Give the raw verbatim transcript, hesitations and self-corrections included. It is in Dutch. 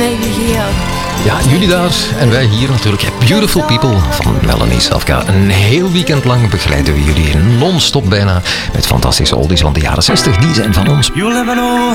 maybe here. Ja, jullie daar en wij hier natuurlijk. Beautiful People van Melanie Safka. Een heel weekend lang begeleiden we jullie non-stop bijna met fantastische oldies van de jaren zestig. Die zijn van ons.